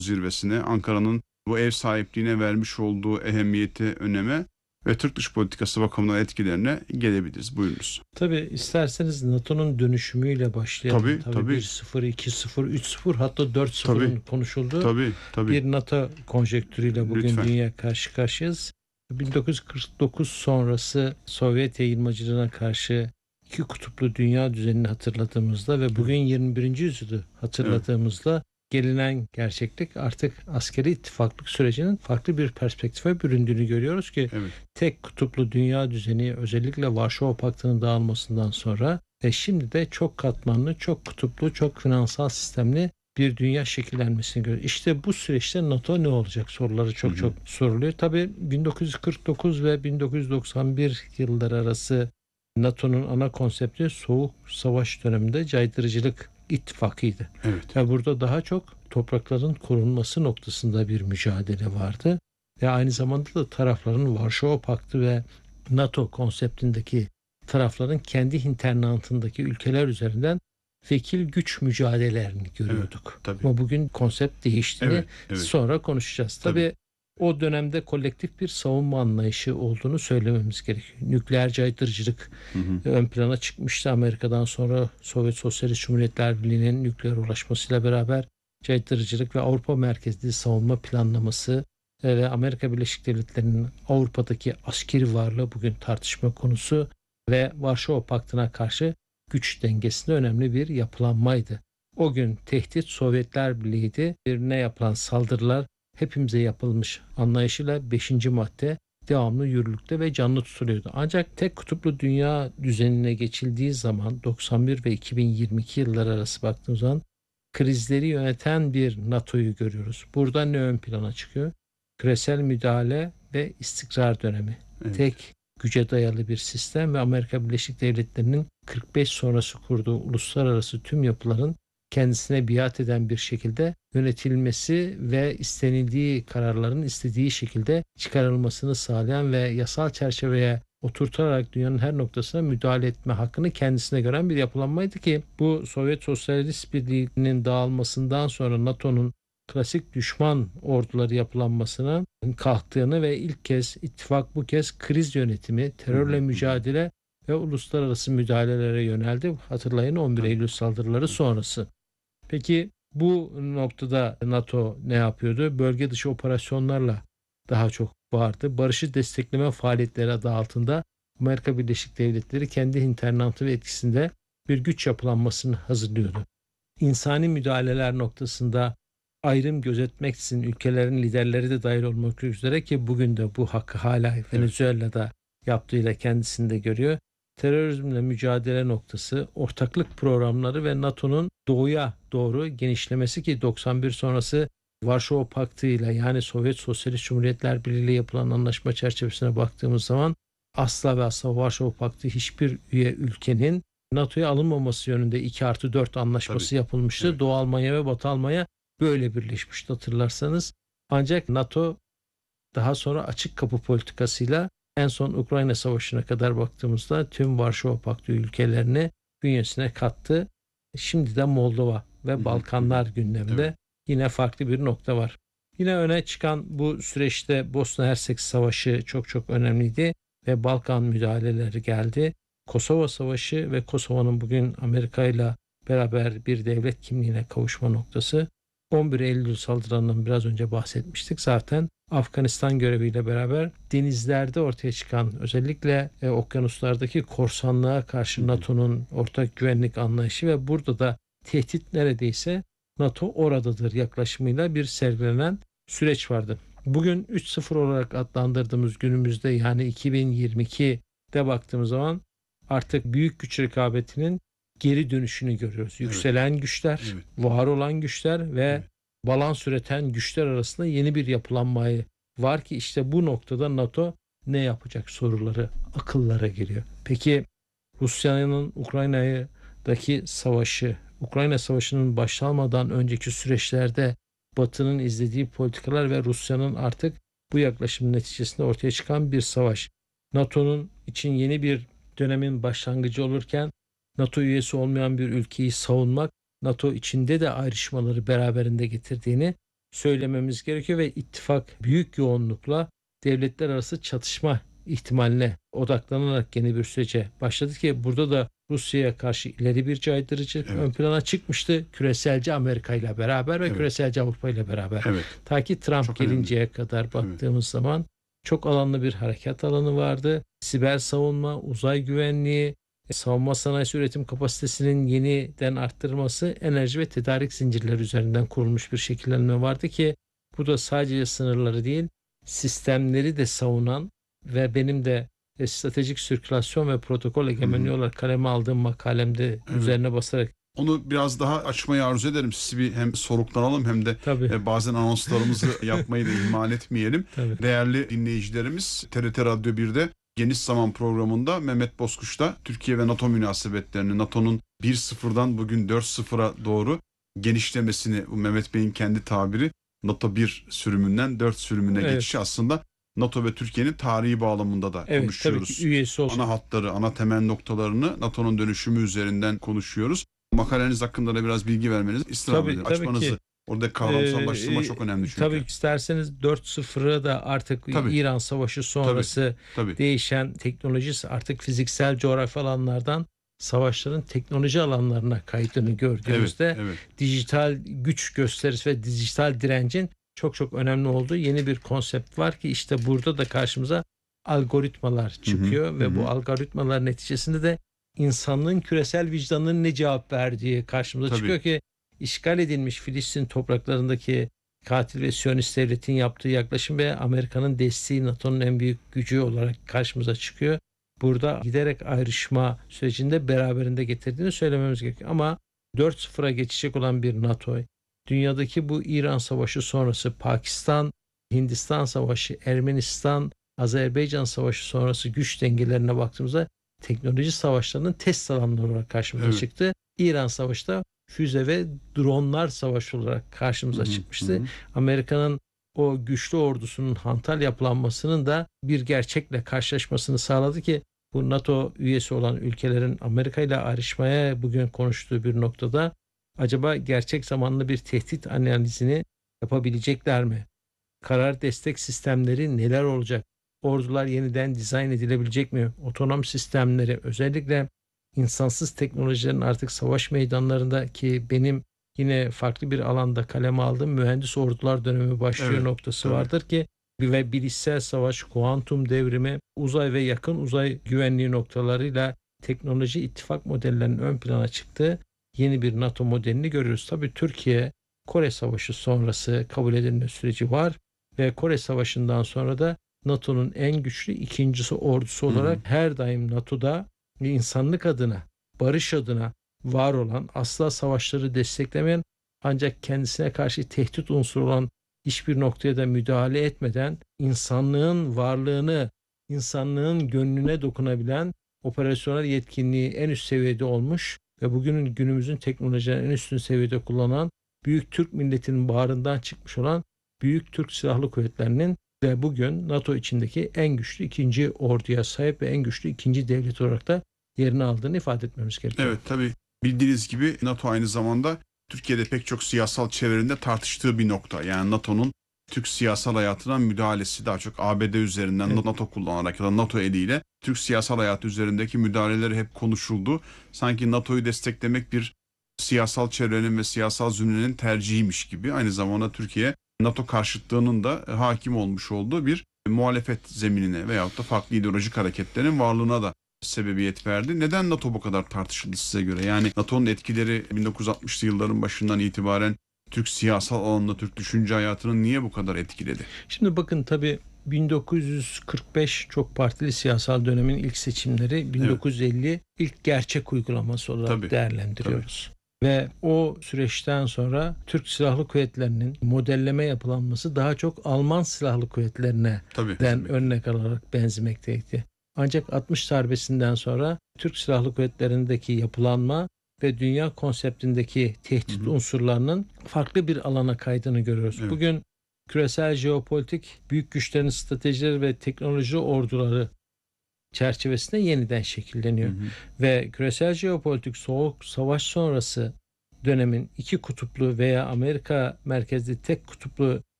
zirvesine, Ankara'nın bu ev sahipliğine vermiş olduğu ehemmiyeti, öneme ve Türk dış politikası bakımından etkilerine gelebiliriz. Buyurunuz. Tabii isterseniz NATO'nun dönüşümüyle başlayalım. Tabii, Tabii tabii, 1-0, 2-0, 3-0 hatta 4-0'ın tabii, konuşulduğu tabii, tabii. bir NATO konjektürüyle bugün Lütfen. dünya karşı karşıyayız. 1949 sonrası Sovyet yayılmacılığına karşı iki kutuplu dünya düzenini hatırladığımızda ve bugün 21. yüzyılı Evet, hatırladığımızda gelinen gerçeklik artık askeri ittifaklık sürecinin farklı bir perspektife büründüğünü görüyoruz ki evet. tek kutuplu dünya düzeni özellikle Varşova Paktı'nın dağılmasından sonra ve şimdi de çok katmanlı, çok kutuplu, çok finansal sistemli bir dünya şekillenmesini görüyoruz. İşte bu süreçte NATO ne olacak soruları çok çok soruluyor. Tabii 1949 ve 1991 yılları arası NATO'nun ana konsepti Soğuk Savaş döneminde caydırıcılık ittifakıydı. Evet. Ve burada daha çok toprakların korunması noktasında bir mücadele vardı. Ve aynı zamanda da tarafların Varşova Paktı ve NATO konseptindeki tarafların kendi internantındaki ülkeler üzerinden vekil güç mücadelelerini görüyorduk. Tabii. Ama bugün konsept değiştiğini Evet, evet. sonra konuşacağız. Tabii o dönemde kolektif bir savunma anlayışı olduğunu söylememiz gerekiyor. Nükleer caydırıcılık ön plana çıkmıştı. Amerika'dan sonra Sovyet Sosyalist Cumhuriyetler Birliği'nin nükleer ulaşmasıyla beraber caydırıcılık ve Avrupa merkezli savunma planlaması ve Amerika Birleşik Devletleri'nin Avrupa'daki askeri varlığı bugün tartışma konusu ve Varşova Paktı'na karşı güç dengesinde önemli bir yapılanmaydı. O gün tehdit Sovyetler Birliği'ydi. Birine yapılan saldırılar hepimize yapılmış anlayışıyla 5. madde devamlı yürürlükte ve canlı tutuluyordu. Ancak tek kutuplu dünya düzenine geçildiği zaman 91 ve 2022 yılları arası baktığımız zaman krizleri yöneten bir NATO'yu görüyoruz. Burada ne ön plana çıkıyor? Küresel müdahale ve istikrar dönemi. Evet. Tek güce dayalı bir sistem ve Amerika Birleşik Devletleri'nin 45 sonrası kurduğu uluslararası tüm yapıların kendisine biat eden bir şekilde yönetilmesi ve istenildiği kararların istediği şekilde çıkarılmasını sağlayan ve yasal çerçeveye oturtarak dünyanın her noktasına müdahale etme hakkını kendisine gören bir yapılanmaydı ki bu Sovyet Sosyalist Birliği'nin dağılmasından sonra NATO'nun klasik düşman orduları yapılanmasına kalktığını ve ilk kez ittifak bu kez kriz yönetimi, terörle mücadele ve uluslararası müdahalelere yöneldi. Hatırlayın 11 Eylül saldırıları sonrası. Peki bu noktada NATO ne yapıyordu? Bölge dışı operasyonlarla daha çok vardı. Barışı destekleme faaliyetleri adı altında Amerika Birleşik Devletleri kendi internantı ve etkisinde bir güç yapılanmasını hazırlıyordu. İnsani müdahaleler noktasında ayrım gözetmeksizin ülkelerin liderleri de dahil olmak üzere ki bugün de bu hakkı hala Venezuela'da yaptığıyla kendisini de görüyor. Terörizmle mücadele noktası, ortaklık programları ve NATO'nun doğuya doğru genişlemesi ki 91 sonrası Varşova Paktı ile yani Sovyet Sosyalist Cumhuriyetler Birliği ile yapılan anlaşma çerçevesine baktığımız zaman asla ve asla Varşova Paktı hiçbir üye ülkenin NATO'ya alınmaması yönünde 2+4 anlaşması yapılmıştı. Evet. Doğu Almanya ve Batı Almanya böyle birleşmişti hatırlarsanız. Ancak NATO daha sonra açık kapı politikasıyla en son Ukrayna Savaşı'na kadar baktığımızda tüm Varşova Paktı ülkelerini bünyesine kattı. Şimdi de Moldova ve Balkanlar gündeminde yine farklı bir nokta var. Yine öne çıkan bu süreçte Bosna Hersek Savaşı çok çok önemliydi ve Balkan müdahaleleri geldi. Kosova Savaşı ve Kosova'nın bugün Amerika ile beraber bir devlet kimliğine kavuşma noktası. 11 Eylül saldırılarından biraz önce bahsetmiştik. Zaten Afganistan göreviyle beraber denizlerde ortaya çıkan özellikle okyanuslardaki korsanlığa karşı NATO'nun ortak güvenlik anlayışı ve burada da tehdit neredeyse NATO oradadır yaklaşımıyla bir sergilenen süreç vardı. Bugün 3-0 olarak adlandırdığımız günümüzde yani 2022'de baktığımız zaman artık büyük güç rekabetinin geri dönüşünü görüyoruz. Yükselen güçler, var olan güçler ve balans üreten güçler arasında yeni bir yapılanmayı var ki işte bu noktada NATO ne yapacak soruları akıllara geliyor. Peki Rusya'nın Ukrayna'daki savaşı, Ukrayna Savaşı'nın başlamadan önceki süreçlerde Batı'nın izlediği politikalar ve Rusya'nın artık bu yaklaşımın neticesinde ortaya çıkan bir savaş. NATO'nun için yeni bir dönemin başlangıcı olurken NATO üyesi olmayan bir ülkeyi savunmak NATO içinde de ayrışmaları beraberinde getirdiğini söylememiz gerekiyor ve ittifak büyük yoğunlukla devletler arası çatışma ihtimaline odaklanarak yeni bir sürece başladı ki burada da Rusya'ya karşı ileri bir caydırıcı ön plana çıkmıştı. Küreselci Amerika ile beraber ve küreselci Avrupa ile beraber. Ta ki Trump Çok gelinceye kadar baktığımız zaman çok alanlı bir harekat alanı vardı. Siber savunma, uzay güvenliği, savunma sanayisi üretim kapasitesinin yeniden arttırılması, enerji ve tedarik zincirleri üzerinden kurulmuş bir şekillenme vardı ki bu da sadece sınırları değil, sistemleri de savunan ve benim de stratejik sirkülasyon ve protokol egemenliği olarak kaleme aldığım makalemde üzerine basarak. Onu biraz daha açmayı arzu ederim. Sizi bir hem soluklanalım hem de bazen anonslarımızı yapmayı da ihmal etmeyelim. Değerli dinleyicilerimiz, TRT Radyo 1'de Geniş Zaman programında Mehmet Bozkuş'ta Türkiye ve NATO münasebetlerini, NATO'nun 1-0'dan bugün 4-0'a doğru genişlemesini, bu Mehmet Bey'in kendi tabiri, NATO 1 sürümünden 4 sürümüne geçişi aslında NATO ve Türkiye'nin tarihi bağlamında da konuşuyoruz. Tabii ki üyesi olsun. Ana hatları, ana temel noktalarını NATO'nun dönüşümü üzerinden konuşuyoruz. Makaleniz hakkında da biraz bilgi vermenizi istirham ederim. Açmanızı. Ki, orada kavramsallaştırma çok önemli çünkü. Tabii isterseniz 4.0'a da artık İran Savaşı sonrası değişen teknolojisi artık fiziksel coğrafi alanlardan savaşların teknoloji alanlarına kaydını gördüğümüzde dijital güç gösterisi ve dijital direncin çok önemli olduğu yeni bir konsept var ki işte burada da karşımıza algoritmalar çıkıyor ve bu algoritmalar neticesinde de insanlığın küresel vicdanının ne cevap verdiği karşımıza çıkıyor ki işgal edilmiş Filistin topraklarındaki katil ve Siyonist devletin yaptığı yaklaşım ve Amerika'nın desteği NATO'nun en büyük gücü olarak karşımıza çıkıyor. Burada giderek ayrışma sürecinde beraberinde getirdiğini söylememiz gerekiyor. Ama 4-0'a geçecek olan bir NATO, dünyadaki bu İran Savaşı sonrası Pakistan, Hindistan Savaşı, Ermenistan, Azerbaycan Savaşı sonrası güç dengelerine baktığımızda teknoloji savaşlarının test alanları olarak karşımıza çıktı. İran Savaşı da füze ve dronlar savaşı olarak karşımıza çıkmıştı. Amerika'nın o güçlü ordusunun hantal yapılanmasının da bir gerçekle karşılaşmasını sağladı ki bu NATO üyesi olan ülkelerin Amerika ile ayrışmaya bugün konuştuğu bir noktada acaba gerçek zamanlı bir tehdit analizini yapabilecekler mi? Karar destek sistemleri neler olacak? Ordular yeniden dizayn edilebilecek mi? Otonom sistemleri, özellikle insansız teknolojilerin artık savaş meydanlarında, ki benim yine farklı bir alanda kaleme aldığım mühendis ordular dönemi başlıyor noktası vardır ki ve bilişsel savaş, kuantum devrimi, uzay ve yakın uzay güvenliği noktalarıyla teknoloji ittifak modellerinin ön plana çıktığı yeni bir NATO modelini görüyoruz. Tabii Türkiye Kore Savaşı sonrası kabul edilme süreci var ve Kore Savaşı'ndan sonra da NATO'nun en güçlü ikincisi ordusu olarak her daim NATO'da insanlık adına, barış adına var olan, asla savaşları desteklemeyen ancak kendisine karşı tehdit unsuru olan hiçbir noktaya da müdahale etmeden insanlığın varlığını, insanlığın gönlüne dokunabilen operasyonel yetkinliği en üst seviyede olmuş ve bugünün günümüzün teknolojilerini en üstün seviyede kullanan Büyük Türk milletinin bağrından çıkmış olan Büyük Türk Silahlı Kuvvetleri'nin ve bugün NATO içindeki en güçlü ikinci orduya sahip ve en güçlü ikinci devlet olarak da yerini aldığını ifade etmemiz gerekiyor. Evet, tabii bildiğiniz gibi NATO aynı zamanda Türkiye'de pek çok siyasal çevrelerinde tartıştığı bir nokta. Yani NATO'nun Türk siyasal hayatına müdahalesi, daha çok ABD üzerinden NATO kullanarak ya da NATO eliyle Türk siyasal hayatı üzerindeki müdahaleleri hep konuşuldu. Sanki NATO'yu desteklemek bir siyasal çevrenin ve siyasal zümrenin tercihiymiş gibi. Aynı zamanda Türkiye NATO karşıtlığının da hakim olmuş olduğu bir muhalefet zeminine veyahut da farklı ideolojik hareketlerin varlığına da sebebiyet verdi. Neden NATO bu kadar tartışıldı size göre? Yani NATO'nun etkileri 1960'lı yılların başından itibaren Türk siyasal alanında Türk düşünce hayatını niye bu kadar etkiledi? Şimdi bakın, tabii 1945 çok partili siyasal dönemin ilk seçimleri, 1950 ilk gerçek uygulaması olarak değerlendiriyoruz. Ve o süreçten sonra Türk Silahlı Kuvvetleri'nin modelleme yapılanması daha çok Alman Silahlı Kuvvetleri'ne örnek alarak benzemekteydi. Ancak 60 darbesinden sonra Türk Silahlı Kuvvetleri'ndeki yapılanma ve dünya konseptindeki tehdit unsurlarının farklı bir alana kaydığını görüyoruz. Bugün küresel jeopolitik büyük güçlerin stratejileri ve teknoloji orduları çerçevesinde yeniden şekilleniyor. Ve küresel jeopolitik soğuk savaş sonrası dönemin iki kutuplu veya Amerika merkezli tek kutuplu